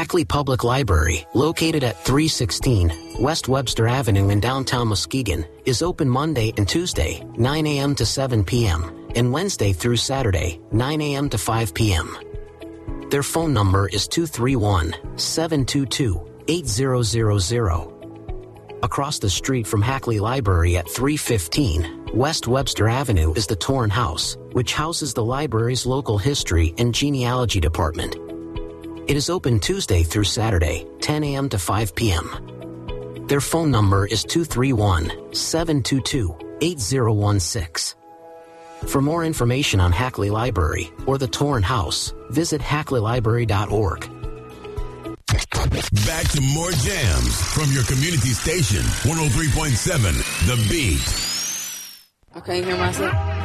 Hackley Public Library, located at 316 West Webster Avenue in downtown Muskegon, is open Monday and Tuesday, 9 a.m. to 7 p.m., and Wednesday through Saturday, 9 a.m. to 5 p.m. Their phone number is 231-722-8000. Across the street from Hackley Library at 315 West Webster Avenue is the Torn House, which houses the library's local history and genealogy department. It is open Tuesday through Saturday, 10 a.m. to 5 p.m. Their phone number is 231-722-8016. For more information on Hackley Library or the Torn House, visit hackleylibrary.org. Back to more jams from your community station, 103.7 The Beat. Okay, you hear myself?